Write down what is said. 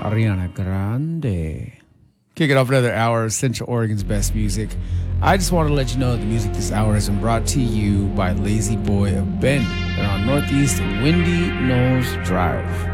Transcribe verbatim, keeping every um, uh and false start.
Ariana Grande. Kicking off another hour of Central Oregon's best music. I just want to let you know that the music this hour has been brought to you by Lazy Boy of Bend. They're on Northeast and Windy Knolls Drive.